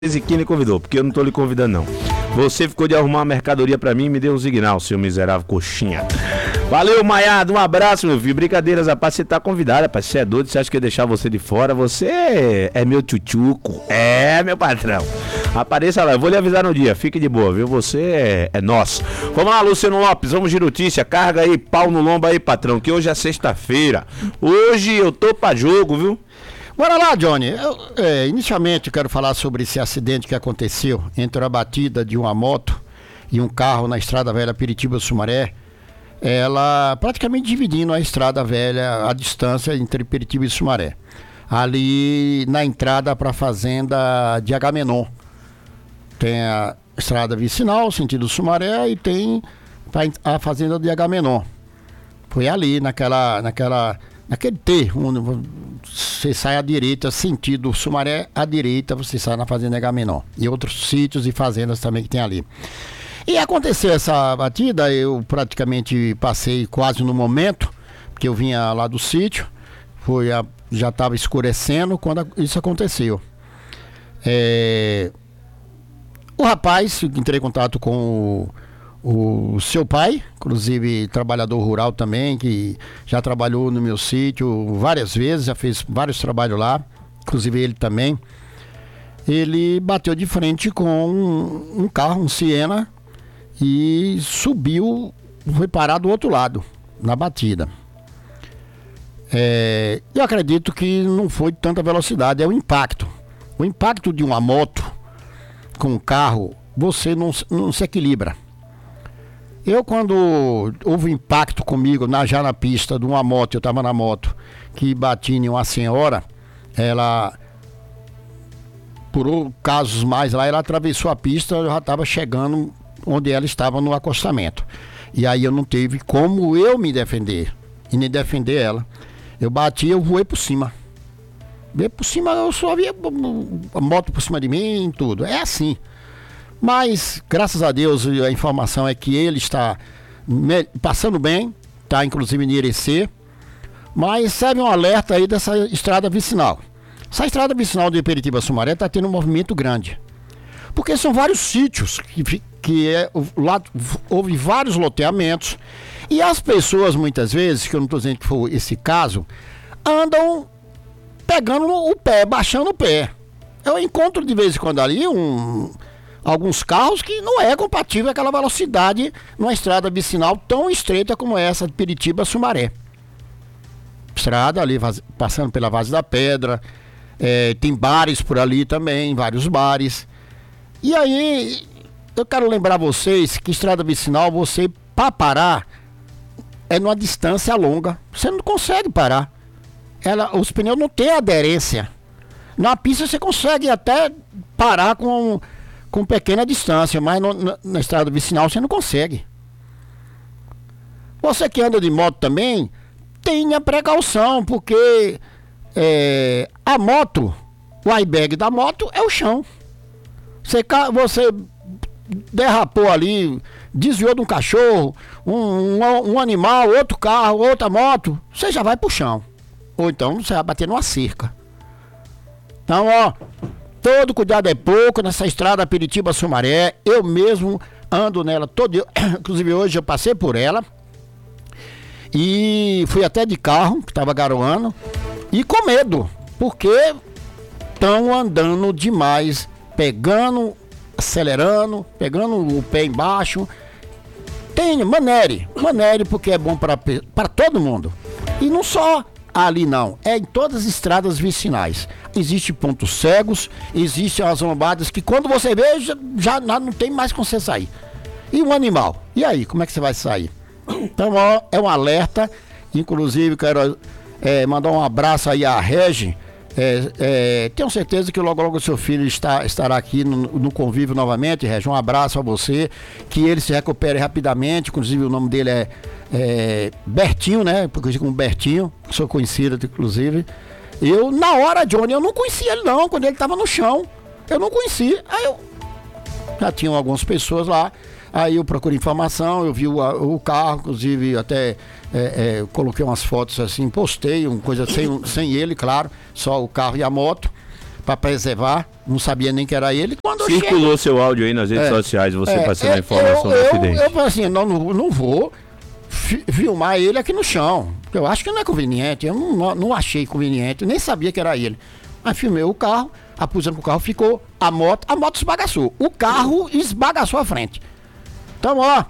Ezequiel convidou, porque eu não tô lhe convidando, não. Você ficou de arrumar uma mercadoria pra mim e me deu um signal, seu miserável coxinha. Valeu, Maiado, um abraço, meu filho. Brincadeiras, rapaz, você tá convidado, rapaz. Você é doido, você acha que eu ia deixar você de fora? Você é meu tchutchuco. É, meu patrão. Apareça lá, eu vou lhe avisar no dia, fique de boa, viu? Você é nosso. Vamos lá, Luciano Lopes, vamos de notícia. Carga aí, pau no lombo aí, patrão, que hoje é sexta-feira. Hoje eu tô pra jogo, viu? Bora lá, Johnny. Inicialmente eu quero falar sobre esse acidente que aconteceu entre a batida de uma moto e um carro na Estrada Velha Piritiba-Sumaré. Ela praticamente dividindo a Estrada Velha, a distância entre Piritiba e Sumaré. Ali na entrada para a fazenda de Agamenon. Tem a estrada vicinal, sentido Sumaré, e tem a fazenda de Agamenon. Foi ali naquele T, onde você sai à direita, sentido Sumaré, à direita você sai na fazenda Agamenon. E outros sítios e fazendas também que tem ali. E aconteceu essa batida, eu praticamente passei quase no momento, porque eu vinha lá do sítio, já estava escurecendo quando isso aconteceu. O rapaz, entrei em contato com o seu pai, inclusive trabalhador rural também, que já trabalhou no meu sítio várias vezes, já fez vários trabalhos lá, inclusive ele também. Ele bateu de frente com um carro, um Siena, e subiu, foi parar do outro lado, na batida. Eu acredito que não foi de tanta velocidade, é o impacto. O impacto de uma moto com um carro, você não se equilibra. Quando houve impacto comigo, já na pista de uma moto, eu estava na moto, que bati em uma senhora, ela, por casos mais lá, ela atravessou a pista, eu já estava chegando onde ela estava no acostamento. E aí eu não teve como eu me defender, e nem defender ela. Eu bati, eu voei por cima. Veio por cima, eu só via a moto por cima de mim e tudo. É assim. Mas, graças a Deus, a informação é que ele está passando bem, está inclusive em Irecê, mas serve um alerta aí dessa estrada vicinal. Essa estrada vicinal de Piritiba-Sumaré está tendo um movimento grande, porque são vários sítios lá houve vários loteamentos, e as pessoas muitas vezes, que eu não estou dizendo que foi esse caso, andam pegando o pé, baixando o pé. Eu encontro de vez em quando ali alguns carros que não é compatível com aquela velocidade numa estrada vicinal tão estreita como essa de Piritiba-Sumaré. Estrada ali passando pela Vaz da Pedra, tem bares por ali também, vários bares. E aí, eu quero lembrar vocês que estrada vicinal, você para parar é numa distância longa, você não consegue parar. Os pneus não têm aderência. Na pista você consegue até parar com pequena distância, mas na estrada vicinal você não consegue. Você que anda de moto também, tenha precaução, porque a moto, o airbag da moto é o chão. Você derrapou ali, desviou de um cachorro, um animal, outro carro, outra moto, você já vai pro chão. Ou então você vai bater numa cerca. Então, todo cuidado é pouco nessa estrada Piritiba-Sumaré. Eu mesmo ando nela todo dia. Inclusive hoje eu passei por ela. E fui até de carro, que estava garoando. E com medo, porque estão andando demais. Acelerando, pegando o pé embaixo. Manere, porque é bom para todo mundo. E não só ali não, é em todas as estradas vicinais. Existem pontos cegos, existem as lombadas que quando você vê, já não tem mais como você sair. E um animal? E aí, como é que você vai sair? Então, é um alerta. Inclusive, quero mandar um abraço aí à Regi. Tenho certeza que logo o seu filho estará aqui no convívio novamente, Regi. Um abraço a você, que ele se recupere rapidamente. Inclusive o nome dele é Bertinho, né? Porque eu digo como Bertinho, sou conhecido inclusive. Na hora, Johnny, eu não conhecia ele não, quando ele estava no chão. Eu não conhecia. Aí já tinham algumas pessoas lá. Aí eu procurei informação, eu vi o carro, inclusive até coloquei umas fotos assim, postei, uma coisa sem ele, claro, só o carro e a moto. para preservar, não sabia nem que era ele. Quando circulou seu áudio aí nas redes sociais, você passando a informação do acidente. Eu falei assim, não vou filmar ele aqui no chão, porque eu acho que não é conveniente, eu não achei conveniente, nem sabia que era ele. Mas filmei o carro, a posição que o carro ficou, a moto esbagaçou, o carro esbagaçou a frente. Então, ó,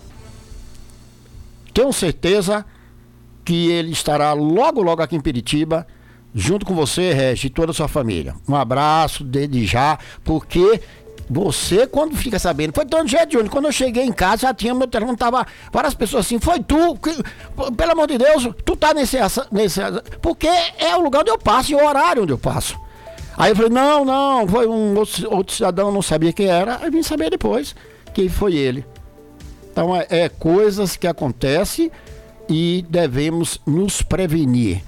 tenho certeza que ele estará logo aqui em Piritiba, junto com você, Regi, e toda a sua família. Um abraço desde já, porque você, quando fica sabendo, foi tão jeito, Júnior, quando eu cheguei em casa, já tinha, meu telefone tava, várias pessoas assim, foi tu, pelo amor de Deus, tu tá nesse, porque é o lugar onde eu passo e o horário onde eu passo. Aí eu falei, não, foi um outro cidadão, não sabia quem era, aí vim saber depois que foi ele. Então é coisas que acontecem e devemos nos prevenir.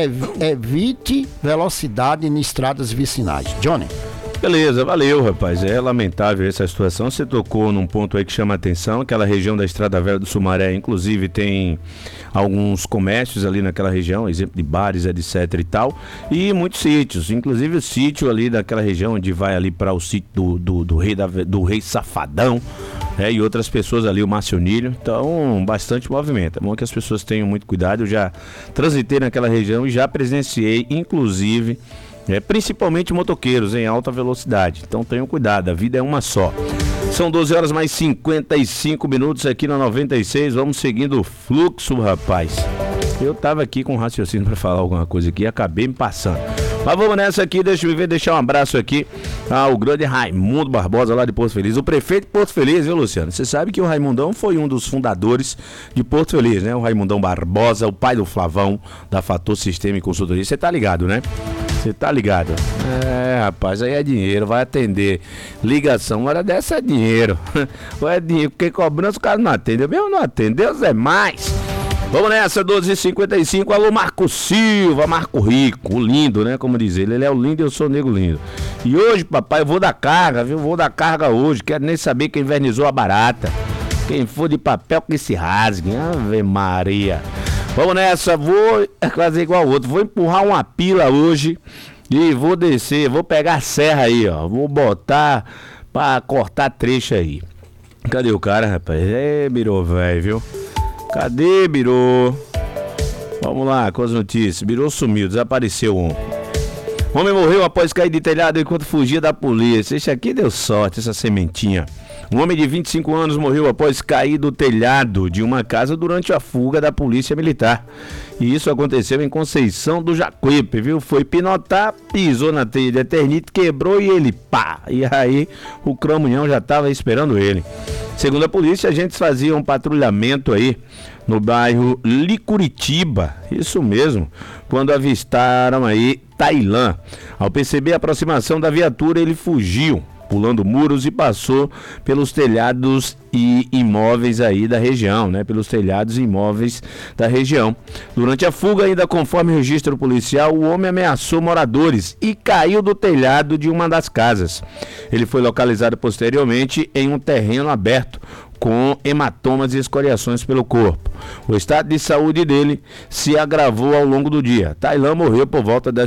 Evite velocidade em estradas vicinais. Johnny. Beleza, valeu, rapaz. É lamentável essa situação. Você tocou num ponto aí que chama a atenção. Aquela região da Estrada Velha do Sumaré, inclusive, tem alguns comércios ali naquela região, exemplo de bares, etc e tal. E muitos sítios, inclusive o sítio ali daquela região, onde vai ali para o sítio do Rei Safadão, e outras pessoas ali, o Marcionilho. Então, bastante movimento. É bom que as pessoas tenham muito cuidado. Eu já transitei naquela região e já presenciei, inclusive, principalmente motoqueiros em alta velocidade. Então tenham cuidado, a vida é uma só. São 12 horas mais 55 minutos aqui na 96. Vamos seguindo o fluxo, rapaz. Eu tava aqui com raciocínio para falar alguma coisa aqui e acabei me passando. Mas vamos nessa aqui, deixar um abraço aqui ao grande Raimundo Barbosa lá de Porto Feliz. O prefeito de Porto Feliz, viu, Luciano? Você sabe que o Raimundão foi um dos fundadores de Porto Feliz, né? O Raimundão Barbosa, o pai do Flavão, da Fator Sistema e Consultoria. Você tá ligado, né? Você tá ligado? Rapaz, aí é dinheiro, vai atender ligação, uma hora dessa é dinheiro. Ou é dinheiro, porque cobrança o cara não atendeu, mesmo não atendeu, Zé mais. Vamos nessa, 12h55, alô Marco Silva, Marco Rico, o lindo, né, como diz ele é o lindo e eu sou o nego lindo. E hoje, papai, eu vou dar carga, viu, vou dar carga hoje, quero nem saber quem invernizou a barata. Quem for de papel que se rasgue, Ave Maria. Vamos nessa, vou fazer igual o outro, vou empurrar uma pila hoje e vou descer, vou pegar a serra aí, ó, vou botar pra cortar trecho aí. Cadê o cara, rapaz? Birô, velho, viu? Cadê, Birô? Vamos lá com as notícias. Birô sumiu, desapareceu ontem. Homem morreu após cair de telhado enquanto fugia da polícia. Esse aqui deu sorte, essa sementinha. Um homem de 25 anos morreu após cair do telhado de uma casa durante a fuga da polícia militar. E isso aconteceu em Conceição do Jacuípe, viu? Foi pinotar, pisou na teia de eternite, quebrou e ele pá! E aí o cramunhão já estava esperando ele. Segundo a polícia, agentes faziam um patrulhamento aí no bairro Licuritiba, isso mesmo, quando avistaram aí Tailã. Ao perceber a aproximação da viatura, ele fugiu, pulando muros e passou pelos telhados e imóveis aí da região, né? Pelos telhados e imóveis da região. Durante a fuga, ainda conforme o registro policial, o homem ameaçou moradores e caiu do telhado de uma das casas. Ele foi localizado posteriormente em um terreno aberto, com hematomas e escoriações pelo corpo. O estado de saúde dele se agravou ao longo do dia. Tailã morreu por volta das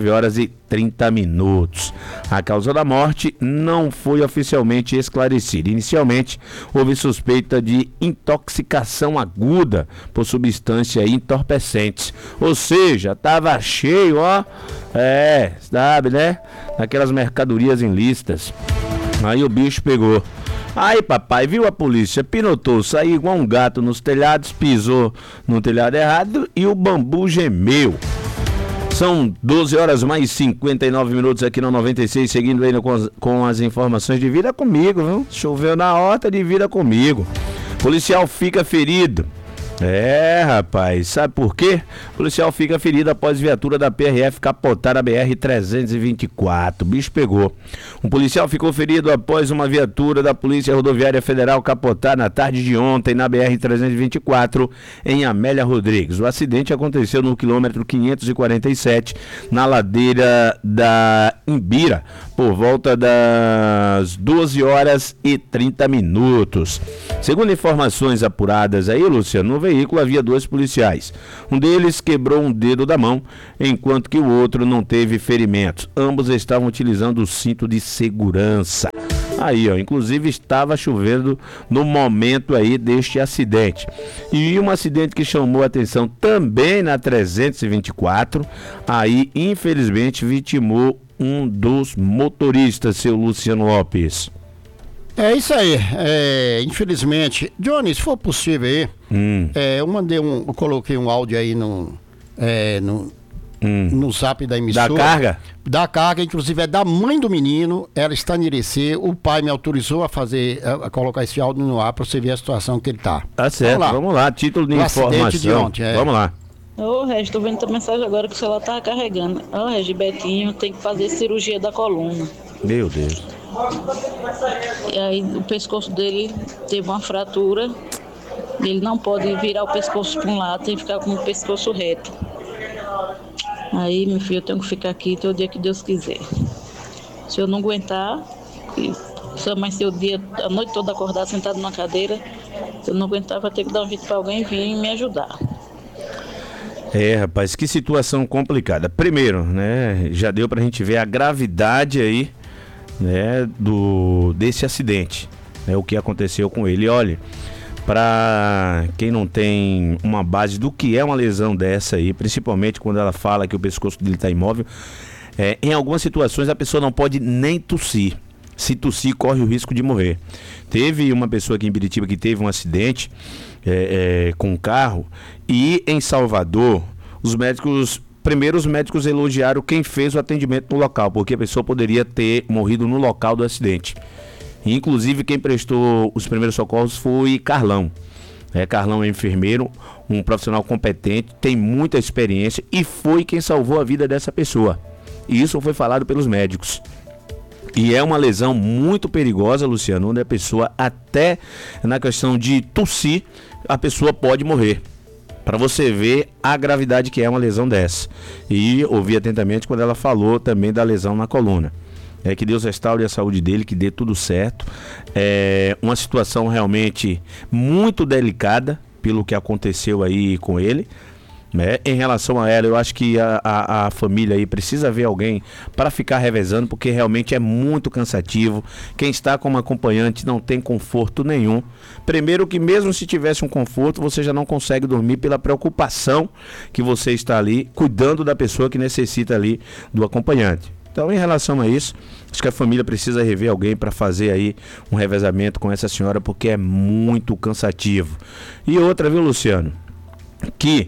19h30. A causa da morte não foi oficialmente esclarecida. Inicialmente, houve suspeita de intoxicação aguda por substância entorpecentes. Ou seja, estava cheio, ó. Sabe, né? Daquelas mercadorias ilícitas. Aí o bicho pegou. Aí papai viu a polícia, pinotou, saiu igual um gato nos telhados, pisou no telhado errado e o bambu gemeu. São 12 horas mais 59 minutos aqui na 96, seguindo aí com as informações de vida comigo, viu? Choveu na horta, de vida comigo. Policial fica ferido. Rapaz, sabe por quê? O policial fica ferido após viatura da PRF capotar a BR-324. O bicho pegou. Um policial ficou ferido após uma viatura da Polícia Rodoviária Federal capotar na tarde de ontem na BR-324 em Amélia Rodrigues. O acidente aconteceu no quilômetro 547, na ladeira da Imbira, por volta das 12 horas e 30 minutos. Segundo informações apuradas aí, Luciano, veículo havia 2 policiais. Um deles quebrou um dedo da mão, enquanto que o outro não teve ferimentos. Ambos estavam utilizando o cinto de segurança. Aí, ó, inclusive estava chovendo no momento aí deste acidente. E um acidente que chamou a atenção também na 324, aí infelizmente vitimou um dos motoristas, seu Luciano Lopes. É isso aí, infelizmente. Johnny, se for possível aí, eu coloquei um áudio aí no zap da emissora. Da carga? Da carga, inclusive é da mãe do menino, ela está em Irecê, o pai me autorizou a colocar esse áudio no ar para você ver a situação que ele tá. Tá certo, vamos lá, título de informação. De ontem, Vamos lá. Ô, Regis, tô vendo tua mensagem agora que o celular tava carregando. Ô, Regis, Betinho tem que fazer cirurgia da coluna. Meu Deus. E aí o pescoço dele teve uma fratura. Ele não pode virar o pescoço para um lado, tem que ficar com o pescoço reto. Aí, meu filho, eu tenho que ficar aqui até o dia que Deus quiser. Se eu não aguentar, se eu amanhecer o dia, a noite toda acordar sentado numa cadeira, se eu não aguentar, vai ter que dar um jeito para alguém vir me ajudar. Rapaz, que situação complicada. Primeiro, né, já deu pra gente ver a gravidade aí, né, desse acidente, né, o que aconteceu com ele. Olha, para quem não tem uma base do que é uma lesão dessa aí, principalmente quando ela fala que o pescoço dele está imóvel, em algumas situações a pessoa não pode nem tossir. Se tossir, corre o risco de morrer. Teve uma pessoa aqui em Biritiba que teve um acidente com um carro, e em Salvador, os médicos elogiaram quem fez o atendimento no local, porque a pessoa poderia ter morrido no local do acidente. Inclusive quem prestou os primeiros socorros foi Carlão. Carlão é enfermeiro, um profissional competente, tem muita experiência e foi quem salvou a vida dessa pessoa. E isso foi falado pelos médicos. E é uma lesão muito perigosa, Luciano, onde a pessoa, até na questão de tossir, a pessoa pode morrer. Para você ver a gravidade que é uma lesão dessa. E ouvi atentamente quando ela falou também da lesão na coluna. Que Deus restaure a saúde dele, que dê tudo certo. É uma situação realmente muito delicada pelo que aconteceu aí com ele, né? Em relação a ela, eu acho que a família aí precisa ver alguém para ficar revezando, porque realmente é muito cansativo. Quem está como acompanhante não tem conforto nenhum. Primeiro que mesmo se tivesse um conforto, você já não consegue dormir pela preocupação que você está ali cuidando da pessoa que necessita ali do acompanhante. Então, em relação a isso, acho que a família precisa rever alguém para fazer aí um revezamento com essa senhora, porque é muito cansativo. E outra, viu, Luciano? Que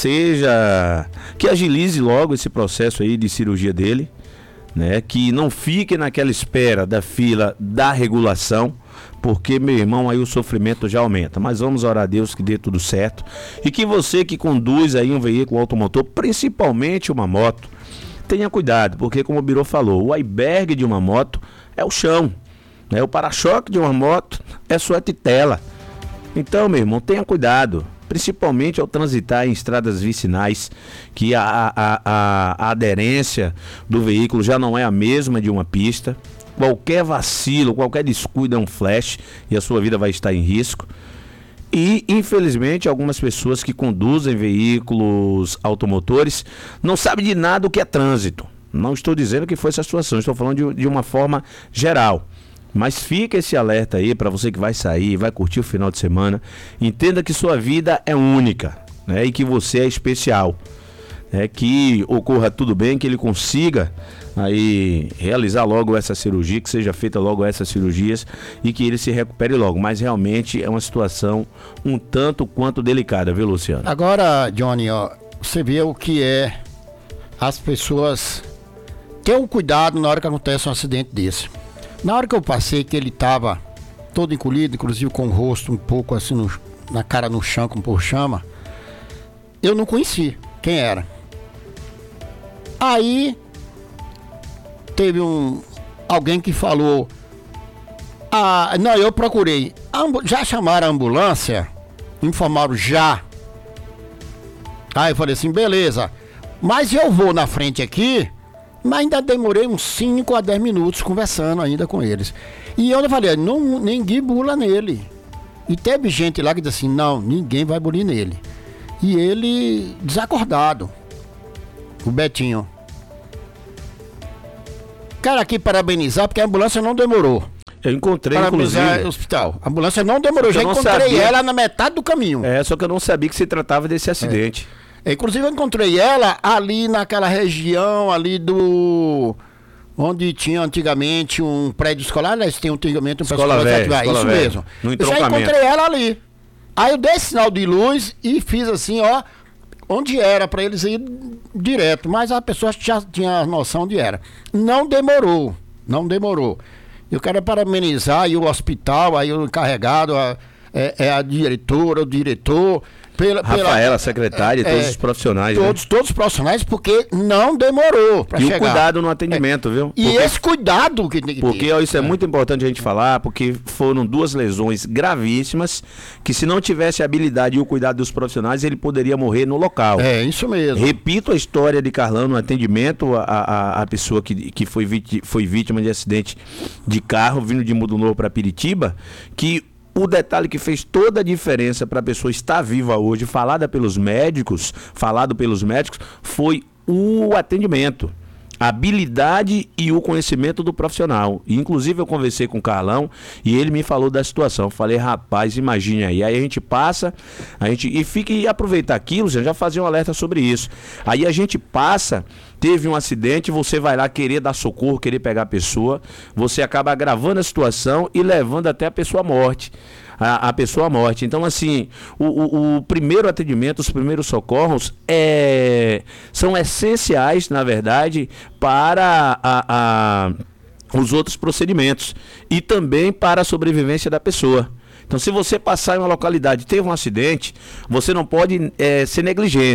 agilize logo esse processo aí de cirurgia dele, né? Que não fique naquela espera da fila da regulação, porque, meu irmão, aí o sofrimento já aumenta. Mas vamos orar a Deus que dê tudo certo. E que você que conduz aí um veículo automotor, principalmente uma moto, tenha cuidado, porque como o Birô falou, o iceberg de uma moto é o chão, né? O para-choque de uma moto é sua titela. Então, meu irmão, tenha cuidado, principalmente ao transitar em estradas vicinais, que a aderência do veículo já não é a mesma de uma pista. Qualquer vacilo, qualquer descuido é um flash e a sua vida vai estar em risco. E, infelizmente, algumas pessoas que conduzem veículos automotores não sabem de nada o que é trânsito. Não estou dizendo que foi essa situação, estou falando de uma forma geral. Mas fica esse alerta aí para você que vai sair, vai curtir o final de semana. Entenda que sua vida é única, né? E que você é especial. Que ocorra tudo bem, que ele consiga aí realizar logo essa cirurgia, que seja feita logo essas cirurgias e que ele se recupere logo. Mas realmente é uma situação um tanto quanto delicada, viu, Luciano? Agora, Johnny, ó, você vê o que é as pessoas ter um cuidado na hora que acontece um acidente desse. Na hora que eu passei, que ele estava todo encolhido, inclusive com o rosto um pouco assim, na cara no chão, como por chama, eu não conheci quem era. Aí teve alguém que falou, não, eu procurei, já chamaram a ambulância, informaram já. Aí eu falei assim, beleza, mas eu vou na frente aqui, mas ainda demorei uns 5 a 10 minutos conversando ainda com eles. E eu falei, ninguém bula nele. E teve gente lá que disse assim, não, ninguém vai bulir nele. E ele, desacordado, o Betinho. Quero aqui parabenizar, porque a ambulância não demorou. Eu encontrei, Parabenizar inclusive... o hospital. A ambulância não demorou, já não encontrei sabia. ela na metade do caminho. Só que eu não sabia que se tratava desse acidente. Inclusive eu encontrei ela ali naquela região ali do... Onde tinha antigamente um prédio escolar, aliás, tem antigamente um prédio escolar. Isso velha, mesmo. no Eu já entroncamento. encontrei ela ali. Aí eu dei sinal de luz e fiz assim, ó, onde era, pra eles ir direto. Mas a pessoa já tinha noção onde era. Não demorou. Eu quero parabenizar aí o hospital, aí o encarregado, a diretora, o diretor... Rafaela, secretária, e todos os profissionais. Todos os profissionais, porque não demorou para chegar. E o cuidado no atendimento, viu? E esse cuidado que tem que ter. Porque isso é muito importante a gente falar, porque foram 2 lesões gravíssimas, que se não tivesse a habilidade e o cuidado dos profissionais, ele poderia morrer no local. É, isso mesmo. Repito a história de Carlão no atendimento a pessoa que foi vítima de acidente de carro vindo de Mudo Novo para Piritiba, que o detalhe que fez toda a diferença para a pessoa estar viva hoje, falado pelos médicos, foi o atendimento, a habilidade e o conhecimento do profissional. E, inclusive eu conversei com o Carlão e ele me falou da situação. Eu falei, rapaz, imagine aí. Aí a gente passa, e aproveitar aquilo, já fazer um alerta sobre isso. Aí a gente passa, teve um acidente, você vai lá querer dar socorro, querer pegar a pessoa, você acaba agravando a situação e levando até a pessoa à morte. A pessoa à morte. Então, assim, o primeiro atendimento, os primeiros socorros são essenciais, na verdade, para os outros procedimentos e também para a sobrevivência da pessoa. Então, se você passar em uma localidade e teve um acidente, você não pode ser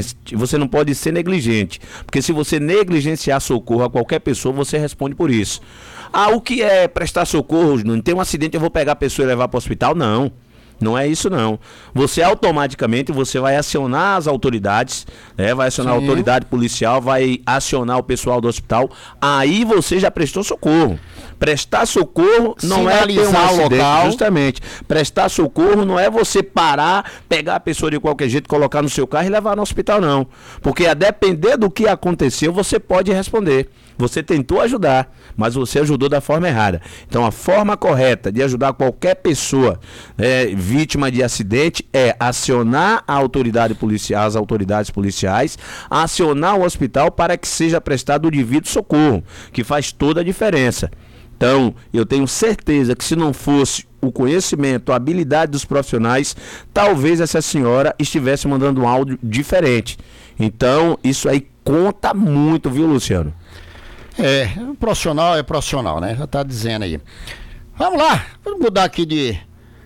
negligente. Porque se você negligenciar socorro a qualquer pessoa, você responde por isso. O que é prestar socorro? Não tem um acidente, eu vou pegar a pessoa e levar para o hospital? Não. Não é isso não. Você automaticamente vai acionar as autoridades, vai acionar a autoridade policial, vai acionar o pessoal do hospital. Aí você já prestou socorro. Prestar socorro não é ter um acidente, local. Justamente. Prestar socorro não é você parar, pegar a pessoa de qualquer jeito, colocar no seu carro e levar no hospital, não. Porque a depender do que aconteceu, você pode responder. Você tentou ajudar, mas você ajudou da forma errada. Então a forma correta de ajudar qualquer pessoa vítima de acidente é acionar a autoridade policial, as autoridades policiais, acionar o hospital para que seja prestado o devido socorro, que faz toda a diferença. Então, eu tenho certeza que se não fosse o conhecimento, a habilidade dos profissionais, talvez essa senhora estivesse mandando um áudio diferente. Então, isso aí conta muito, viu, Luciano? Profissional é profissional, né? Já tá dizendo aí. Vamos lá, vamos mudar aqui de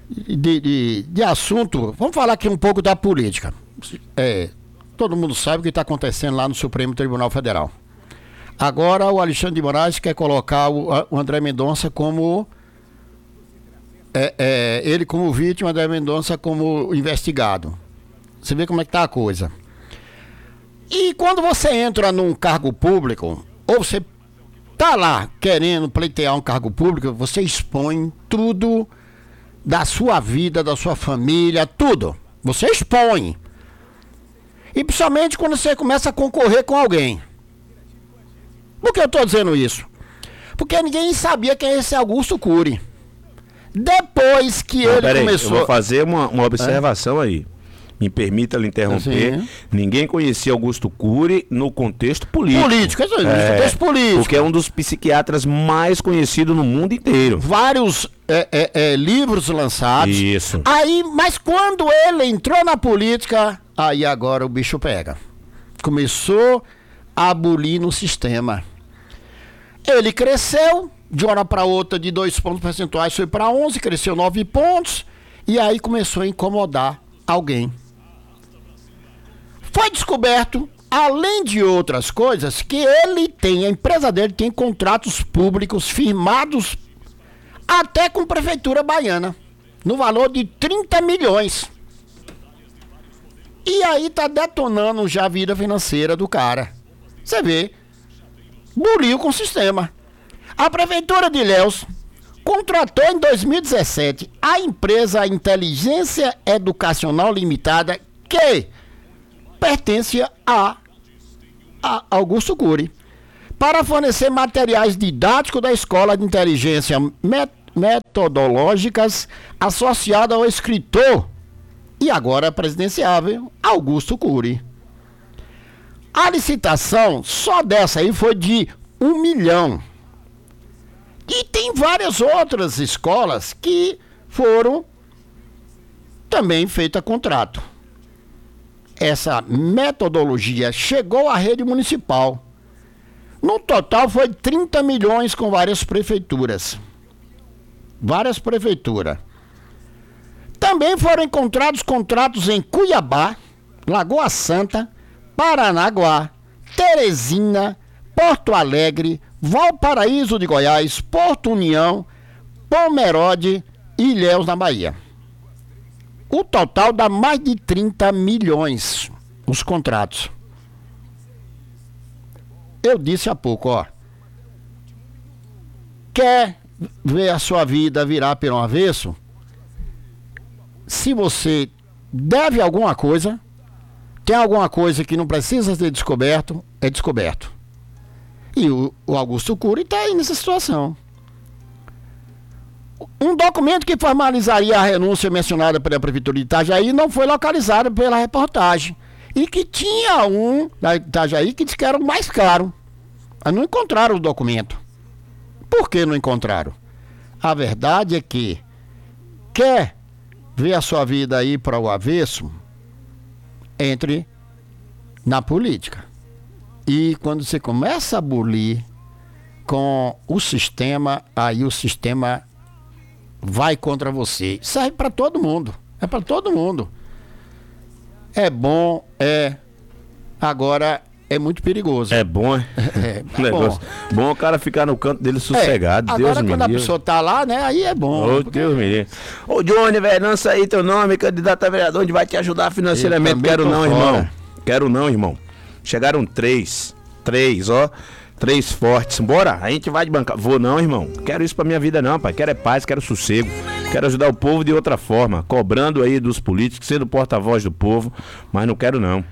assunto. Vamos falar aqui um pouco da política. Todo mundo sabe o que está acontecendo lá no Supremo Tribunal Federal. Agora o Alexandre de Moraes quer colocar o André Mendonça como... ele como vítima, André Mendonça como investigado. Você vê como é que tá a coisa. E quando você entra num cargo público, ou você tá lá querendo pleitear um cargo público, você expõe tudo da sua vida, da sua família, tudo. Você expõe. E principalmente quando você começa a concorrer com alguém. Por que eu estou dizendo isso? Porque ninguém sabia quem é esse Augusto Cury. Depois que ele começou... Eu vou fazer uma observação aí. Me permita lhe interromper. Sim. Ninguém conhecia Augusto Cury no contexto político. Contexto político. Porque é um dos psiquiatras mais conhecidos no mundo inteiro. Vários livros lançados. Isso. Mas quando ele entrou na política, aí agora o bicho pega. Começou a abolir no sistema. Ele cresceu, de uma hora para outra, de 2 pontos percentuais foi para 11, cresceu 9 pontos, e aí começou a incomodar alguém. Foi descoberto, além de outras coisas, que a empresa dele tem contratos públicos firmados até com a prefeitura baiana, no valor de 30 milhões. E aí tá detonando já a vida financeira do cara. Você vê, buliu com o sistema. A prefeitura de Ilhéus contratou em 2017 a empresa Inteligência Educacional Limitada, que pertence a Augusto Cury, para fornecer materiais didáticos da Escola de Inteligência Metodológicas associada ao escritor e agora presidenciável Augusto Cury. A licitação só dessa aí foi de 1 milhão. E tem várias outras escolas que foram também feitas contrato. Essa metodologia chegou à rede municipal. No total foi 30 milhões com várias prefeituras. Também foram encontrados contratos em Cuiabá, Lagoa Santa, Paranaguá, Teresina, Porto Alegre, Valparaíso de Goiás, Porto União, Pomerode e Ilhéus, na Bahia. O total dá mais de 30 milhões os contratos. Eu disse há pouco, ó. Quer ver a sua vida virar pelo avesso? Se você deve alguma coisa, tem alguma coisa que não precisa ser descoberto, é descoberto. E o Augusto Cury está aí nessa situação. Um documento que formalizaria a renúncia mencionada pela Prefeitura de Itajaí não foi localizado pela reportagem. E que tinha um da Itajaí que disse que era o mais caro. Mas não encontraram o documento. Por que não encontraram? A verdade é que quer ver a sua vida aí para o avesso, entre na política. E quando você começa a bulir com o sistema, aí o sistema vai contra você. Serve para todo mundo. É para todo mundo. É bom, agora é muito perigoso. É bom, bom. Bom o cara ficar no canto dele sossegado. Deus agora quando a pessoa tá lá, né, aí é bom. Ô, Deus me livre. Ô, Johnny, velho, lança aí teu nome, candidato a vereador, onde vai te ajudar financeiramente. Quero não, irmão. Quero não, irmão. Chegaram três, ó. 3 fortes. Bora, a gente vai de bancar. Vou não, irmão. Quero isso pra minha vida não, pai. Quero é paz, quero sossego. Quero ajudar o povo de outra forma. Cobrando aí dos políticos, sendo porta-voz do povo. Mas não quero não.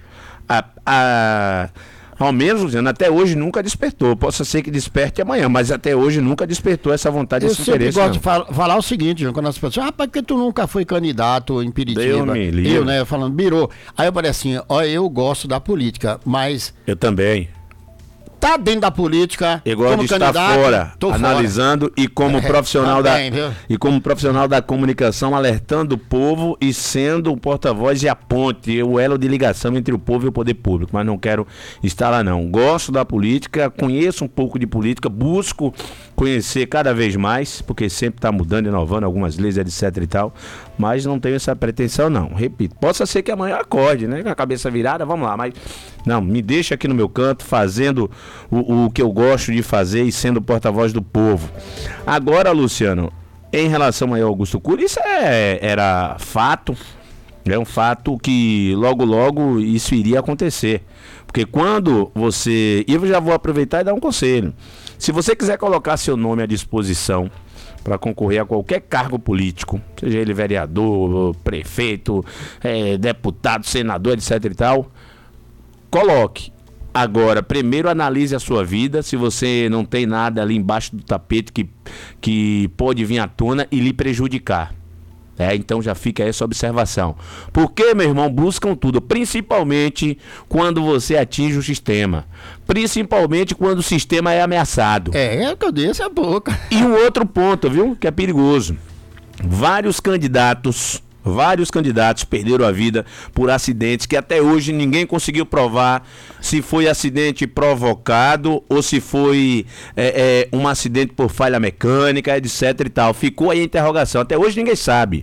Ao menos, Luciano, até hoje nunca despertou. Possa ser que desperte amanhã, mas até hoje nunca despertou essa vontade, esse interesse. Eu sempre gosto de falar o seguinte, quando as pessoas, rapaz, por que tu nunca foi candidato em Piritiba? Eu, né, falando, Birô. Aí eu falei assim, ó, eu gosto da política, mas... Eu também. Tá dentro da política, eu gosto como de estar fora, analisando fora. E como profissional como profissional da comunicação, alertando o povo e sendo o porta-voz e a ponte, o elo de ligação entre o povo e o poder público, mas não quero estar lá não. Gosto da política, conheço um pouco de política, busco conhecer cada vez mais, porque sempre está mudando, inovando algumas leis, etc e tal, mas não tenho essa pretensão não. Repito, possa ser que amanhã acorde, né, com a cabeça virada, vamos lá, mas não, me deixa aqui no meu canto, fazendo o que eu gosto de fazer e sendo porta-voz do povo. Agora, Luciano, em relação ao Augusto Cury, isso era fato, é um fato que logo isso iria acontecer. Porque quando você... E eu já vou aproveitar e dar um conselho. Se você quiser colocar seu nome à disposição para concorrer a qualquer cargo político, seja ele vereador, prefeito, deputado, senador, etc e tal, coloque. Agora, primeiro analise a sua vida, se você não tem nada ali embaixo do tapete que pode vir à tona e lhe prejudicar. Então já fica essa observação. Porque, meu irmão, buscam tudo, principalmente quando você atinge o sistema. Principalmente quando o sistema é ameaçado. É que eu disse a boca. E um outro ponto, viu, que é perigoso. Vários candidatos perderam a vida por acidentes que até hoje ninguém conseguiu provar se foi acidente provocado ou se foi um acidente por falha mecânica, etc e tal. Ficou aí a interrogação. Até hoje ninguém sabe.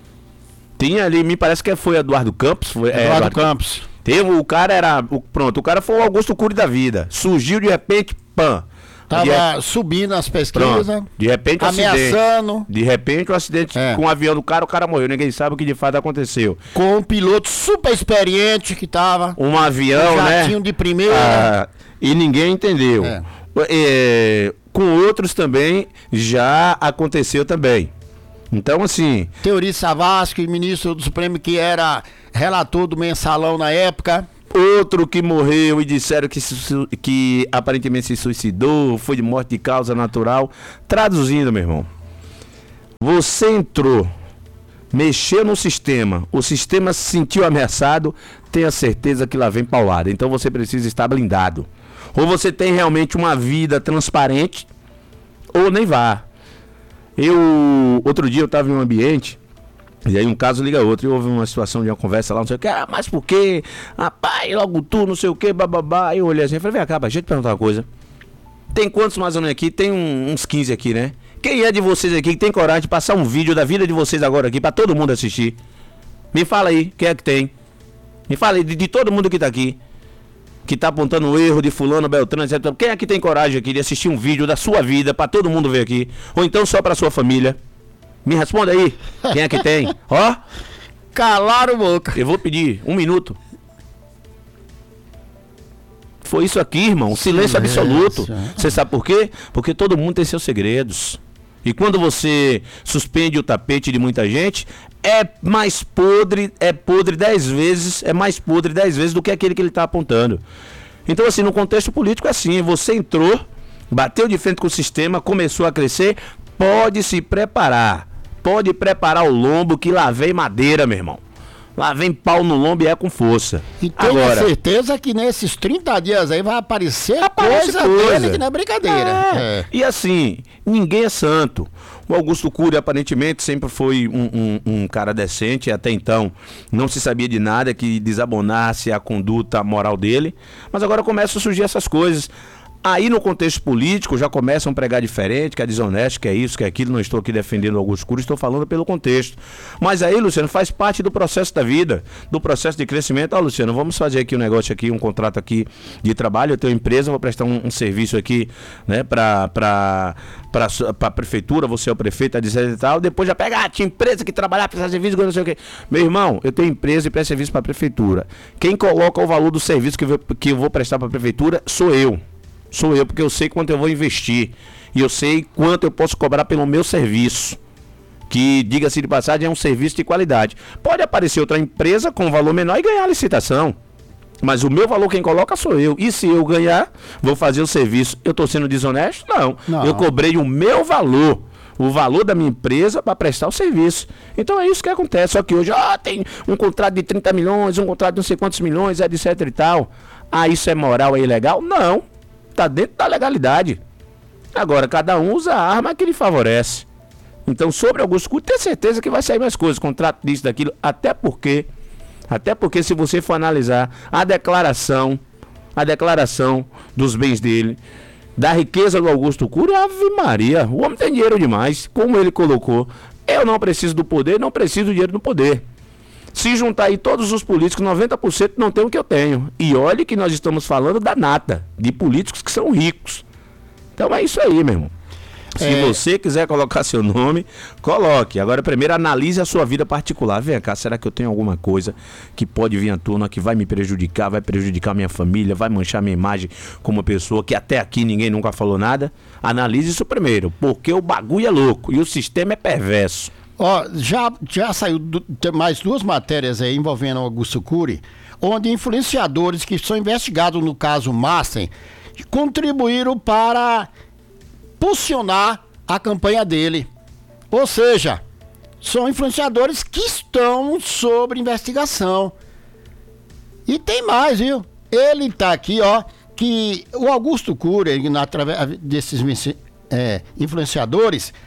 Tinha ali, me parece que foi Eduardo Campos. Eduardo Campos. O cara foi o Augusto Cury da vida. Surgiu de repente, pã. Tava subindo as pesquisas, de repente ameaçando. De repente o acidente com o avião do cara, o cara morreu. Ninguém sabe o que de fato aconteceu. Com um piloto super experiente que tava. Um avião, jatinho de primeira. E ninguém entendeu. com outros também já aconteceu também. Então, assim... Teori Savasky, ministro do Supremo, que era relator do Mensalão na época. Outro que morreu e disseram que aparentemente se suicidou, foi de morte de causa natural. Traduzindo, meu irmão, você entrou, mexeu no sistema, o sistema se sentiu ameaçado, tenha certeza que lá vem paulada. Então você precisa estar blindado. Ou você tem realmente uma vida transparente, ou nem vá. Outro dia eu estava em um ambiente, e aí um caso liga outro, e houve uma situação de uma conversa lá, não sei o que, mas por quê? Rapaz, logo tu, não sei o que, bababá. Aí eu olhei assim e falei, vem cá, deixa eu te perguntar uma coisa. Tem quantos mais ou menos aqui? Tem uns 15 aqui, né? Quem é de vocês aqui que tem coragem de passar um vídeo da vida de vocês agora aqui pra todo mundo assistir? Me fala aí, quem é que tem? Me fala aí, de todo mundo que tá aqui, que tá apontando o erro de fulano, Beltrano, etc. Quem é que tem coragem aqui de assistir um vídeo da sua vida pra todo mundo ver aqui? Ou então só pra sua família? Me responda aí, quem é que tem? Ó, Calaram boca. eu vou pedir 1 minuto. Foi isso aqui, irmão, silêncio absoluto. Você sabe por quê? Porque todo mundo tem seus segredos. E quando você suspende o tapete de muita gente, é mais podre 10 vezes, é mais podre 10 vezes do que aquele que ele está apontando. Então, assim, no contexto político é assim, você entrou, bateu de frente com o sistema, começou a crescer, pode se preparar. Pode preparar o lombo que lá vem madeira, meu irmão. Lá vem pau no lombo e é com força. E tenha certeza que nesses 30 dias aí vai aparecer coisa dele que não é brincadeira. E assim, ninguém é santo. O Augusto Cury aparentemente sempre foi um cara decente, até então não se sabia de nada que desabonasse a conduta moral dele. Mas agora começam a surgir essas coisas. Aí no contexto político já começam a pregar diferente, que é desonesto, que é isso, que é aquilo. Não estou aqui defendendo o Augusto Cury, estou falando pelo contexto. Mas aí, Luciano, faz parte do processo da vida, do processo de crescimento. Ó, Luciano, vamos fazer aqui um negócio aqui, um contrato aqui de trabalho. Eu tenho empresa, vou prestar um serviço aqui, né, para a prefeitura, você é o prefeito, etc e tal. Depois já pega, tinha empresa que trabalhar, prestar serviço, não sei o quê. Meu irmão, eu tenho empresa e presto serviço para a prefeitura. Quem coloca o valor do serviço que eu vou prestar para a prefeitura sou eu. Sou eu, porque eu sei quanto eu vou investir. E eu sei quanto eu posso cobrar pelo meu serviço. Que, diga-se de passagem, é um serviço de qualidade. Pode aparecer outra empresa com um valor menor e ganhar a licitação. Mas o meu valor quem coloca sou eu. E se eu ganhar, vou fazer o serviço. Eu estou sendo desonesto? Não. Eu cobrei o meu valor. O valor da minha empresa para prestar o serviço. Então é isso que acontece. Só que hoje, tem um contrato de 30 milhões, um contrato de não sei quantos milhões, etc e tal. Isso é moral, é ilegal? Não. Tá dentro da legalidade. Agora, cada um usa a arma que lhe favorece. Então, sobre Augusto Cury, tenho certeza que vai sair mais coisas, contrato disso, daquilo, até porque se você for analisar a declaração dos bens dele, da riqueza do Augusto Cury, Ave Maria, o homem tem dinheiro demais, como ele colocou. Eu não preciso do poder, não preciso do dinheiro do poder. Se juntar aí todos os políticos, 90% não tem o que eu tenho. E olhe que nós estamos falando da nata, de políticos que são ricos. Então é isso aí, meu irmão. Se você quiser colocar seu nome, coloque. Agora, primeiro, analise a sua vida particular. Vem cá, será que eu tenho alguma coisa que pode vir à tona, que vai me prejudicar, vai prejudicar minha família, vai manchar minha imagem como pessoa que até aqui ninguém nunca falou nada? Analise isso primeiro, porque o bagulho é louco e o sistema é perverso. Já saiu mais 2 matérias aí envolvendo o Augusto Cury, onde influenciadores que são investigados no caso Masten contribuíram para posicionar a campanha dele. Ou seja, são influenciadores que estão sob investigação. E tem mais, viu? Ele tá aqui, que o Augusto Cury, através desses influenciadores,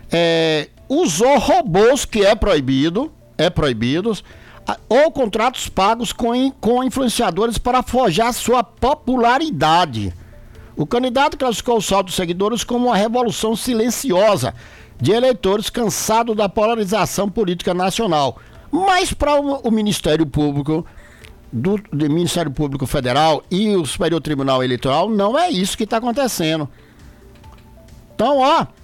usou robôs que é proibidos, ou contratos pagos com influenciadores para forjar sua popularidade. O candidato classificou o saldo de seguidores como uma revolução silenciosa de eleitores cansados da polarização política nacional. Mas para o Ministério Público, do Ministério Público Federal e o Superior Tribunal Eleitoral, não é isso que está acontecendo. Então,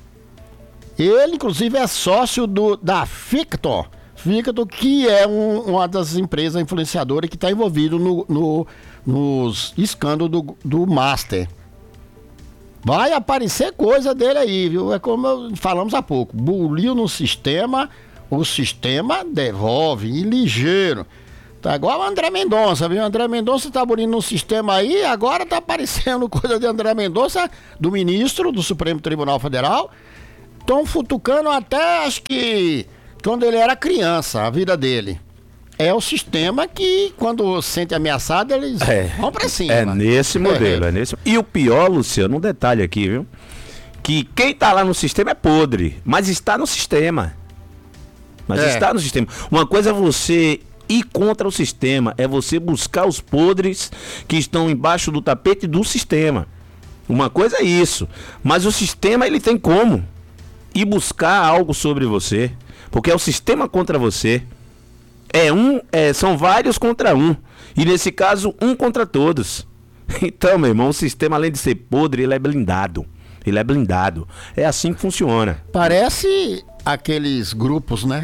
ele, inclusive, é sócio da Fictor, que é uma das empresas influenciadoras que está envolvido nos escândalos do Master. Vai aparecer coisa dele aí, viu? É como falamos há pouco. Buliu no sistema, o sistema devolve, e ligeiro. Tá igual o André Mendonça, viu? André Mendonça tá bulindo no sistema aí, agora tá aparecendo coisa de André Mendonça, do ministro do Supremo Tribunal Federal. Estão futucando até, acho que, quando ele era criança, a vida dele. É o sistema que, quando se sente ameaçado, eles vão pra cima. É nesse modelo, é nesse. E o pior, Luciano, um detalhe aqui, viu? Que quem tá lá no sistema é podre, mas está no sistema. Está no sistema. Uma coisa é você ir contra o sistema, é você buscar os podres que estão embaixo do tapete do sistema. Uma coisa é isso. Mas o sistema, ele tem como ir buscar algo sobre você, porque é o sistema contra você. São vários contra um. E nesse caso, um contra todos. Então, meu irmão, o sistema, além de ser podre, ele é blindado. Ele é blindado. É assim que funciona. Parece aqueles grupos, né?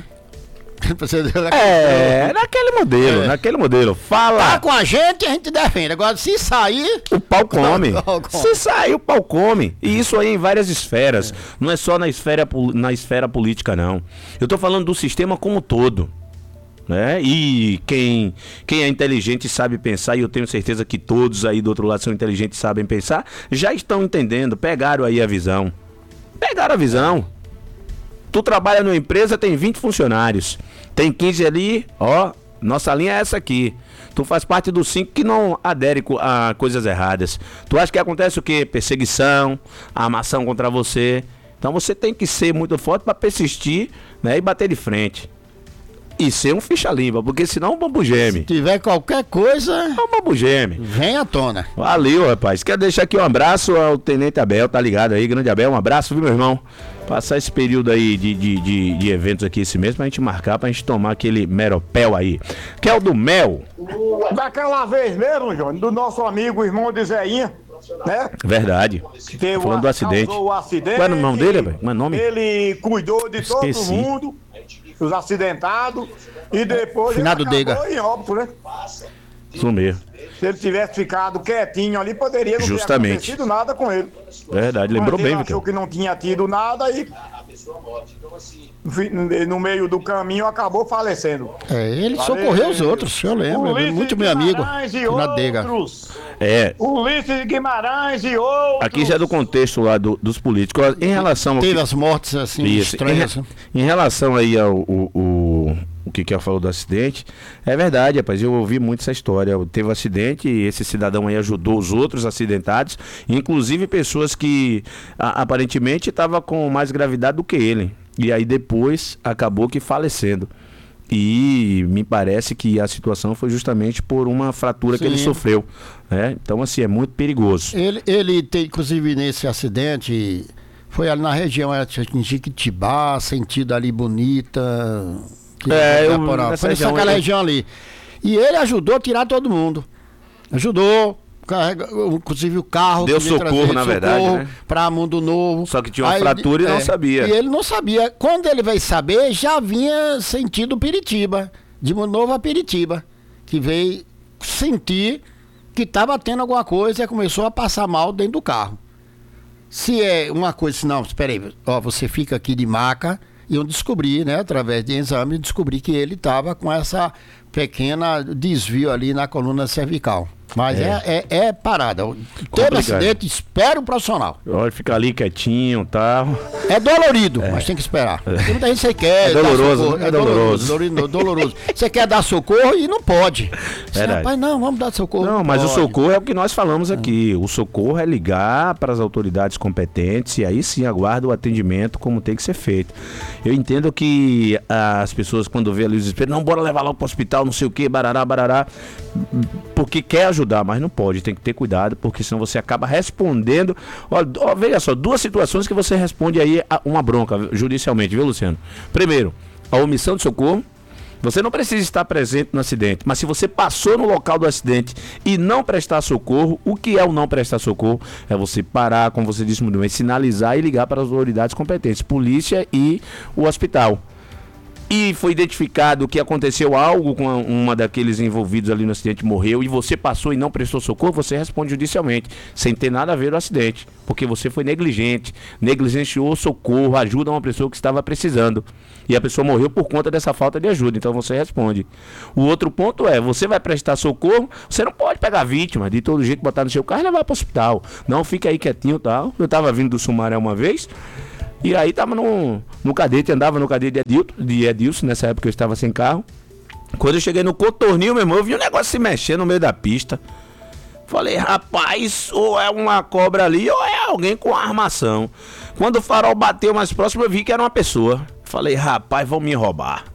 Naquele modelo. Fala. Tá com a gente defende. Agora, se sair... O pau come. Se sair, o pau come. E isso aí em várias esferas. Não é só na esfera política, não. Eu tô falando do sistema como um todo. Né? E quem é inteligente sabe pensar, e eu tenho certeza que todos aí do outro lado são inteligentes e sabem pensar, já estão entendendo, pegaram aí a visão. Pegaram a visão. Tu trabalha numa empresa, tem 20 funcionários, tem 15 ali, ó, nossa linha é essa aqui. Tu faz parte dos 5 que não adere a coisas erradas. Tu acha que acontece o quê? Perseguição, armação contra você. Então você tem que ser muito forte para persistir, né, e bater de frente. E ser um ficha limpa, porque senão o bambu geme. Se tiver qualquer coisa, o bambu geme. Vem à tona. Valeu, rapaz. Quero deixar aqui um abraço ao Tenente Abel, tá ligado aí? Grande Abel, um abraço, viu, meu irmão? Passar esse período aí de eventos aqui esse mês pra gente marcar, pra gente tomar aquele meropel aí. Que é o do mel. Daquela vez mesmo, João, do nosso amigo irmão de Zeinha, né? Verdade. Falando do acidente. O acidente. Qual era o nome dele, velho? Qual é o nome? Ele cuidou de todo mundo, os acidentados, e depois Finado ele acabou Dega. em óbito, né? Isso mesmo. Se ele tivesse ficado quietinho ali, poderia não ter acontecido nada com ele. Verdade, lembrou bem, Vitor. Ele achou Vitor. que não tinha tido nada e no meio do caminho acabou falecendo. Ele socorreu os outros, eu lembro. Muito meu amigo. Na Dega. Ulisses Guimarães e outros. Aqui já é do contexto lá dos políticos. Em relação Teve as mortes assim, estranhas. Em relação aí ao o que ela falou do acidente, é verdade, rapaz, eu ouvi muito essa história. Teve um acidente e esse cidadão aí ajudou os outros acidentados, inclusive pessoas que aparentemente estavam com mais gravidade do que ele. E aí depois acabou que falecendo. E me parece que a situação foi justamente por uma fratura que ele sofreu, né? Então, assim, é muito perigoso. Ele tem, inclusive, nesse acidente, foi ali na região em Jequitibá, sentido ali Bonita. Foi naquela região ali. E ele ajudou a tirar todo mundo. Ajudou. Inclusive o carro. Deu socorro, na verdade, né? Pra Mundo Novo. Só que tinha uma fratura e não sabia. E ele não sabia. Quando ele veio saber, já vinha sentido Piritiba. De Mundo Novo a Piritiba. Que veio sentir que estava tendo alguma coisa e começou a passar mal dentro do carro. Se é uma coisa, não, espera aí, ó, você fica aqui de maca. E eu descobri, né, através de exame, descobri que ele estava com essa pequena desvio ali na coluna cervical. Mas é parada. Teve acidente, espera o profissional. Olha, fica ali quietinho e tal. É dolorido, mas tem que esperar. Tem muita gente que quer. É doloroso, é doloroso. Você quer dar socorro e não pode. Rapaz, não, vamos dar socorro. Não, mas o socorro é o que nós falamos aqui. O socorro é ligar para as autoridades competentes e aí sim aguarda o atendimento como tem que ser feito. Eu entendo que as pessoas, quando vê ali o desespero, não, bora levar lá para o hospital, não sei o que, barará, porque quer ajudar, mas não pode, tem que ter cuidado, porque senão você acaba respondendo. Ó, veja só, 2 situações que você responde aí a uma bronca judicialmente, viu, Luciano? Primeiro, a omissão de socorro. Você não precisa estar presente no acidente, mas se você passou no local do acidente e não prestar socorro, o que é o não prestar socorro? É você parar, como você disse muito bem, sinalizar e ligar para as autoridades competentes, polícia e o hospital. e foi identificado que aconteceu algo com uma daqueles envolvidos ali no acidente, morreu, e você passou e não prestou socorro, você responde judicialmente, sem ter nada a ver no acidente, porque você foi negligente, negligenciou socorro, ajuda a uma pessoa que estava precisando, e a pessoa morreu por conta dessa falta de ajuda, então você responde. O outro ponto é, você vai prestar socorro, você não pode pegar a vítima, de todo jeito botar no seu carro e levar para o hospital, não fica aí quietinho e tal. Eu estava vindo do Sumaré uma vez, e aí tava no cadete, andava no cadete de Edilson, nessa época eu estava sem carro. Quando eu cheguei no contorninho, meu irmão, eu vi um negócio se mexer no meio da pista. Falei, rapaz, ou é uma cobra ali, ou é alguém com armação. Quando o farol bateu mais próximo, eu vi que era uma pessoa. Falei, rapaz, vão me roubar.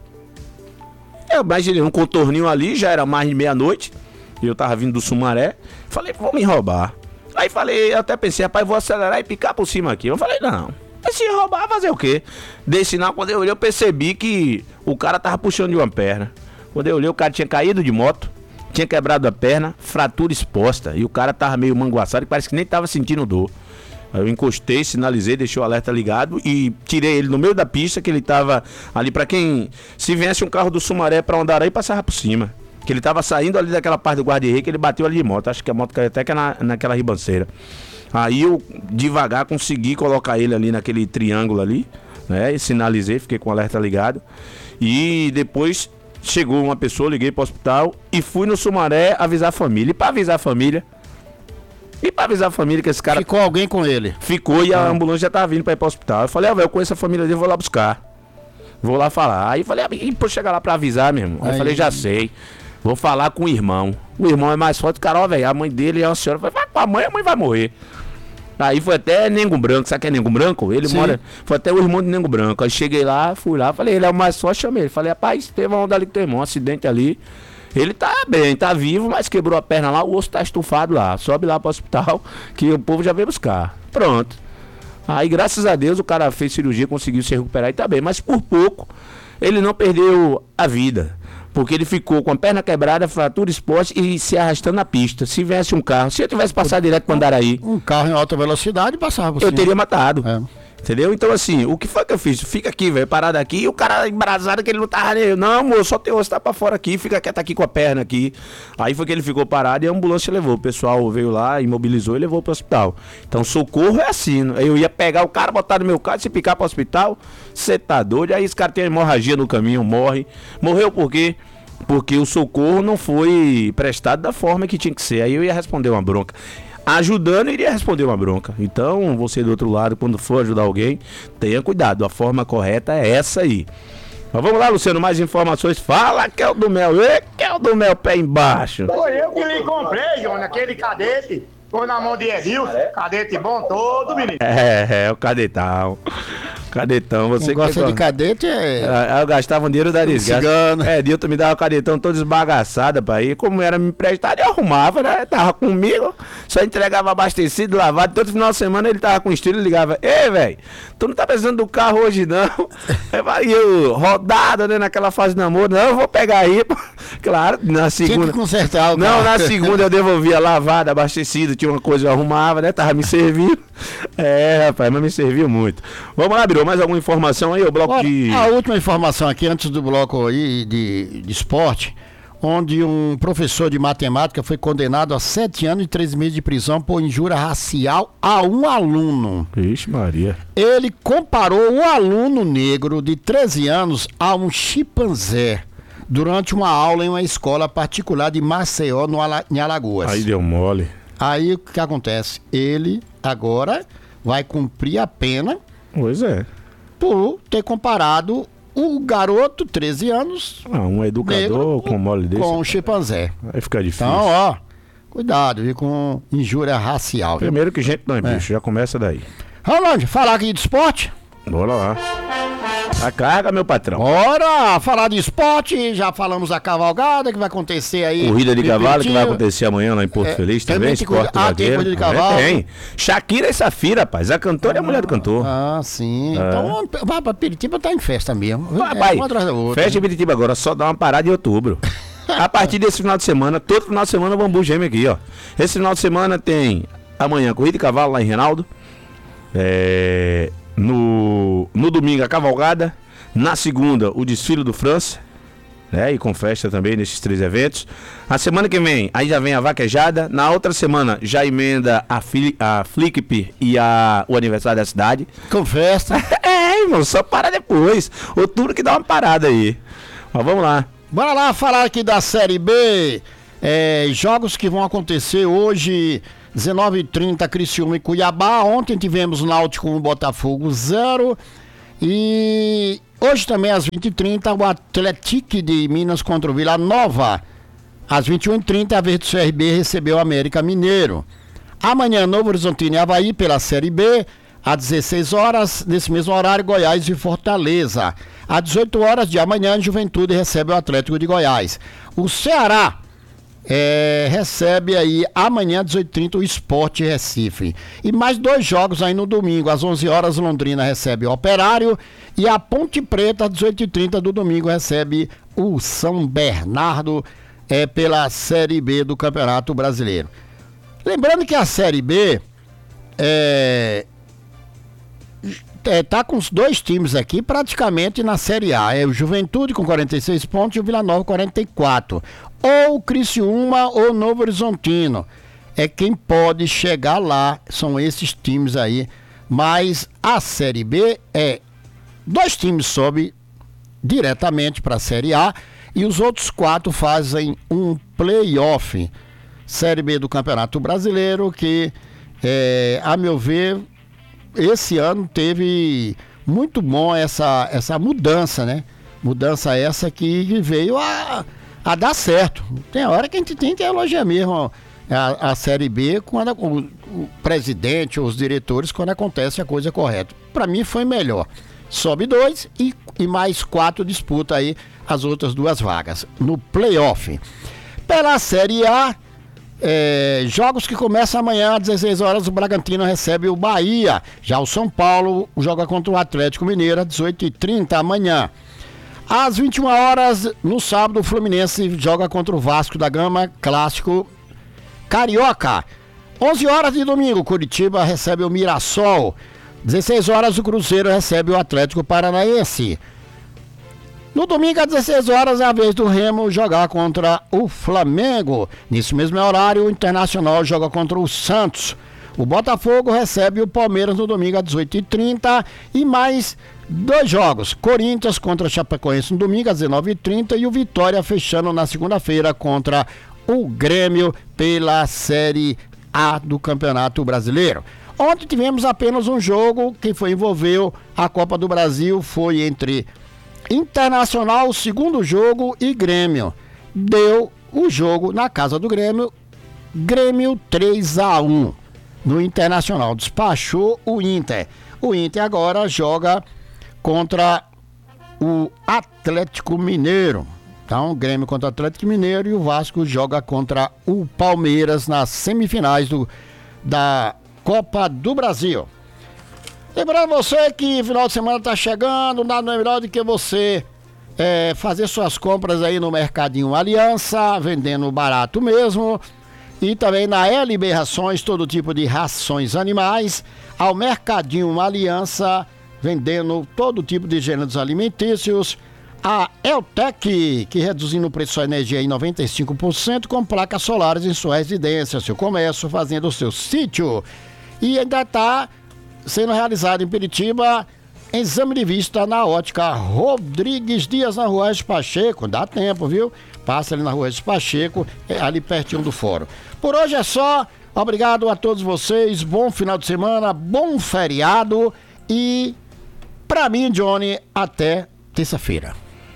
Eu imaginei um contorninho ali, já era mais de meia-noite, e eu tava vindo do Sumaré. Falei, vão me roubar. Aí falei, eu até pensei, rapaz, vou acelerar e picar por cima aqui. Eu falei, não. Mas se roubar, fazer o quê? Dei sinal, quando eu olhei, eu percebi que o cara tava puxando de uma perna. Quando eu olhei, o cara tinha caído de moto, tinha quebrado a perna, fratura exposta. E o cara tava meio manguaçado, que parece que nem tava sentindo dor. Aí eu encostei, sinalizei, deixei o alerta ligado e tirei ele no meio da pista, que ele tava ali pra quem... Se viesse um carro do Sumaré pra Andaraí, passava por cima. Que ele tava saindo ali daquela parte do guarda-rei, que ele bateu ali de moto. Acho que a moto caiu até que naquela ribanceira. Aí eu, devagar, consegui colocar ele ali naquele triângulo ali, né? E sinalizei, fiquei com o alerta ligado. E depois chegou uma pessoa, liguei pro hospital e fui no Sumaré avisar a família. E pra avisar a família que esse cara... Ficou alguém com ele? Ficou, e a ambulância já tava vindo pra ir pro hospital. Eu falei, velho, eu conheço a família dele, vou lá buscar. Vou lá falar. Aí falei, e pô, chegar lá pra avisar, meu irmão. Aí eu falei, já sei. Vou falar com o irmão. O irmão é mais forte, cara, ó, velho, a mãe dele é uma senhora. Vai com a mãe vai morrer. Aí foi até Nengo Branco, sabe que é Nengo Branco? Ele mora, foi até o irmão de Nengo Branco. Aí cheguei lá, fui lá, falei, ele é o mais forte, chamei ele. Falei, rapaz, teve uma onda ali com teu irmão, um acidente ali. Ele tá bem, tá vivo, mas quebrou a perna lá, o osso tá estufado lá. Sobe lá pro hospital, que o povo já veio buscar. Pronto. Aí, graças a Deus, o cara fez cirurgia, conseguiu se recuperar e tá bem. Mas por pouco, ele não perdeu a vida. Porque ele ficou com a perna quebrada, fratura exposta e se arrastando na pista. Se viesse um carro, se eu tivesse passado direto para Andaraí... Um carro em alta velocidade passava por eu cima. teria matado. É. Entendeu? Então assim, o que foi que eu fiz? Fica aqui, velho, parado aqui, e o cara embrasado que ele não tava nem... Não, amor, só teu osso tá pra fora aqui, fica quieto aqui com a perna aqui. Aí foi que ele ficou parado e a ambulância levou. O pessoal veio lá, imobilizou e levou pro hospital. Então socorro é assim. Eu ia pegar o cara, botar no meu carro, se picar pro hospital, você tá doido. Aí esse cara tem hemorragia no caminho, morre. Morreu por quê? Porque o socorro não foi prestado da forma que tinha que ser. Aí eu ia responder uma bronca. Ajudando, iria responder uma bronca. Então, você do outro lado, quando for ajudar alguém, tenha cuidado. A forma correta é essa aí. Mas vamos lá, Luciano, mais informações. Fala, Keldo Mel. Keldo Mel, pé embaixo. Foi eu que lhe comprei, João, aquele cadete. Foi na mão de Edilson. Cadete bom todo, menino. O cadetão. Cadetão, você quem gosta de cadete eu gastava um dinheiro da desgasta. Dilton me dava o cadetão todo esbagaçado, pai. E como era me emprestado, eu arrumava, né? Tava comigo, só entregava abastecido, lavado. Todo final de semana ele tava com estilo e ligava: ei, velho, tu não tá precisando do carro hoje, não? E eu, rodada, né? Naquela fase de namoro, não, eu vou pegar aí. Claro, na segunda. Tinha que consertar o carro. Não, na segunda eu devolvia lavado, abastecido, tinha uma coisa eu arrumava, né? Tava me servindo. Rapaz, mas me serviu muito. Vamos lá, Birô, mais alguma informação aí? O bloco de... A última informação aqui, antes do bloco aí de esporte, onde um professor de matemática foi condenado a 7 anos e 3 meses de prisão por injúria racial a um aluno. Ixi, Maria. Ele comparou o aluno negro de 13 anos a um chimpanzé durante uma aula em uma escola particular de Maceió, em Alagoas. Aí deu mole. Aí o que acontece? Ele agora vai cumprir a pena. Pois é. Por ter comparado o garoto, 13 anos... um educador com mole desse. Com um chimpanzé. Aí fica difícil. Então, ó, cuidado, viu, com injúria racial. Viu? Primeiro que gente não é bicho, já começa daí. Rolando, falar aqui de esporte? Bora lá. A carga, meu patrão. Bora falar de esporte, já falamos da cavalgada que vai acontecer aí. Corrida de cavalo que vai acontecer amanhã lá em Porto Feliz também. Tem corrida de cavalo. Tem. Shakira e Safira, rapaz. A cantora é a mulher do cantor. Ah, sim. Então, vai pra Piritiba, tá em festa mesmo. Vai, uma atrás da outra. Festa de Piritiba agora, só dá uma parada em outubro. A partir desse final de semana, todo final de semana, bambu gêmeo aqui, ó. Esse final de semana tem amanhã corrida de cavalo lá em Reinaldo. No domingo a cavalgada. Na segunda, o desfile do França, né? E com festa também nesses 3 eventos. A semana que vem, aí já vem a vaquejada. Na outra semana, já emenda a Flickp e o aniversário da cidade. Com festa. Irmão, só para depois. Outubro que dá uma parada aí. Mas vamos lá. Bora lá falar aqui da Série B. Jogos que vão acontecer hoje, 19h30, Criciúma e Cuiabá. Ontem tivemos Náutico 1, Botafogo 0. E hoje também às 20h30, o Atlético de Minas contra o Vila Nova. Às 21h30, a vez do CRB recebeu o América Mineiro. Amanhã, Novo Horizontino e Avaí pela Série B. Às 16 horas, nesse mesmo horário, Goiás e Fortaleza. Às 18 horas de amanhã, Juventude recebe o Atlético de Goiás. O Ceará recebe aí amanhã, às 18h30, o Sport Recife. E mais 2 jogos aí no domingo. Às 11 horas, Londrina recebe o Operário. E a Ponte Preta, às 18h30 do domingo, recebe o São Bernardo pela Série B do Campeonato Brasileiro. Lembrando que a Série B tá com os 2 times aqui praticamente na Série A. É o Juventude com 46 pontos e o Vila Nova 44. Ou o Criciúma ou o Novo Horizontino. Quem pode chegar lá, são esses times aí. Mas a Série B 2 times sobem diretamente para a Série A e os outros 4 fazem um play-off. Série B do Campeonato Brasileiro que, a meu ver, esse ano teve muito bom essa mudança, né? Mudança essa que veio a dar certo. Tem hora que a gente tem que elogiar mesmo a Série B quando o presidente ou os diretores, quando acontece a coisa correta. Para mim foi melhor. Sobe 2 e mais 4 disputa aí as outras 2 vagas no playoff. Pela Série A, jogos que começam amanhã às 16 horas, o Bragantino recebe o Bahia. Já o São Paulo joga contra o Atlético Mineiro às 18h30 amanhã. Às 21 horas, no sábado, o Fluminense joga contra o Vasco da Gama, clássico carioca. 11 horas de domingo, Curitiba recebe o Mirassol. 16 horas, o Cruzeiro recebe o Atlético Paranaense. No domingo, às 16 horas, é a vez do Remo jogar contra o Flamengo. Nesse mesmo horário, o Internacional joga contra o Santos. O Botafogo recebe o Palmeiras no domingo às 18h30 e mais 2 jogos. Corinthians contra o Chapecoense no domingo às 19h30 e o Vitória fechando na segunda-feira contra o Grêmio pela Série A do Campeonato Brasileiro. Ontem tivemos apenas um jogo que envolveu a Copa do Brasil, foi entre Internacional, o segundo jogo, e Grêmio. Deu o jogo na casa do Grêmio, Grêmio 3-1. No Internacional despachou o Inter. O Inter agora joga contra o Atlético Mineiro. Então, Grêmio contra o Atlético Mineiro e o Vasco joga contra o Palmeiras nas semifinais da Copa do Brasil. Lembrando você que final de semana está chegando, nada melhor do que você fazer suas compras aí no Mercadinho Aliança, vendendo barato mesmo. E também na LB Rações, todo tipo de rações animais. Ao Mercadinho Aliança, vendendo todo tipo de gêneros alimentícios. A Eltec, que reduzindo o preço da energia em 95% com placas solares em sua residência, seu comércio, fazendo o seu sítio. E ainda está sendo realizado em Piritiba exame de vista na ótica Rodrigues Dias, na Rua Regis Pacheco. Dá tempo, viu? Passa ali na Rua Regis Pacheco, ali pertinho do fórum. Por hoje é só. Obrigado a todos vocês. Bom final de semana, bom feriado. E pra mim, Johnny, até terça-feira.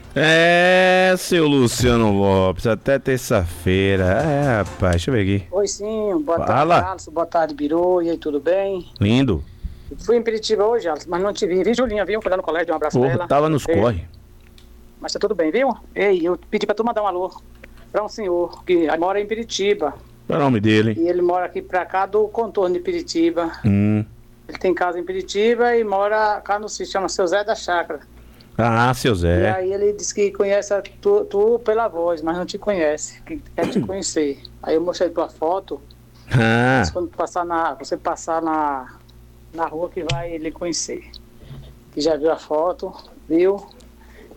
Seu Luciano Lopes, até terça-feira. Rapaz, deixa eu ver aqui. Oi, sim, boa tarde, Carlos, boa tarde, Biru, e aí, tudo bem? Lindo. Fui em Piritiba hoje, Carlos, mas não te vi. Vi Julinha, viu? Foi lá no colégio, um abraço pra ela. Tava nos corre. Mas tá tudo bem, viu? Ei, eu pedi pra tu mandar um alô pra um senhor que mora em Piritiba. Qual é o nome dele? E ele mora aqui pra cá do contorno de Piritiba. Ele tem casa em Piritiba e mora cá no sítio, chama Seu Zé da Chácara. Ah, seu Zé. E aí ele disse que conhece tu pela voz, mas não te conhece, que quer te conhecer. Aí eu mostrei tua foto. Mas quando você passar na rua que vai ele conhecer. Que já viu a foto, viu?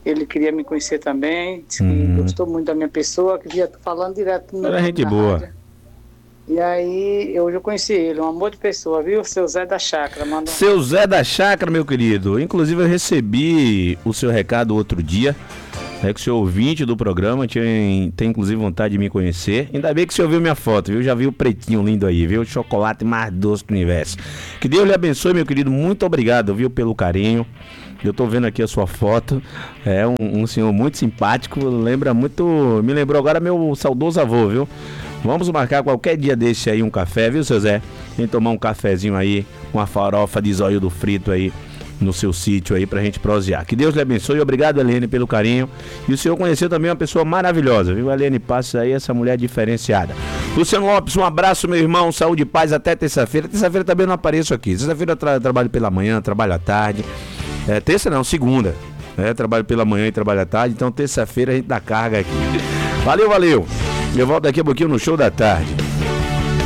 Ele queria me conhecer também, disse que gostou muito da minha pessoa, que via falando direto no Era gente boa. rádio. E aí, hoje eu conheci ele, um amor de pessoa, viu? Seu Zé da Chácara. Seu Zé da Chácara, meu querido. Inclusive, eu recebi o seu recado outro dia. É que o senhor ouvinte do programa tem inclusive vontade de me conhecer. Ainda bem que o senhor viu minha foto, viu? Já viu o pretinho lindo aí, viu? O chocolate mais doce do universo. Que Deus lhe abençoe, meu querido. Muito obrigado, viu? Pelo carinho. Eu tô vendo aqui a sua foto. É um senhor muito simpático. Me lembrou agora meu saudoso avô, viu? Vamos marcar qualquer dia desse aí um café, viu, seu Zé? Vem tomar um cafezinho aí, uma farofa de zóio do frito aí no seu sítio aí pra gente prosear. Que Deus lhe abençoe. Obrigado, Helene, pelo carinho. E o senhor conheceu também uma pessoa maravilhosa, viu? Helene Passos aí, essa mulher diferenciada. Luciano Lopes, um abraço, meu irmão. Saúde e paz até terça-feira. Terça-feira também eu não apareço aqui. Terça-feira eu trabalho pela manhã, trabalho à tarde. Terça não, segunda. Trabalho pela manhã e trabalho à tarde. Então terça-feira a gente dá carga aqui. Valeu. Eu volto daqui a pouquinho no Show da Tarde.